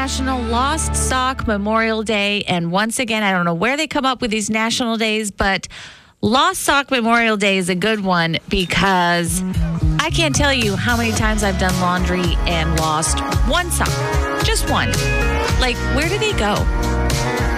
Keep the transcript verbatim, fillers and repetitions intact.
National Lost Sock Memorial Day. And once again, I don't know where they come up with these national days, but Lost Sock Memorial Day is a good one because I can't tell you how many times I've done laundry and lost one sock. Just one. Like, where do they go?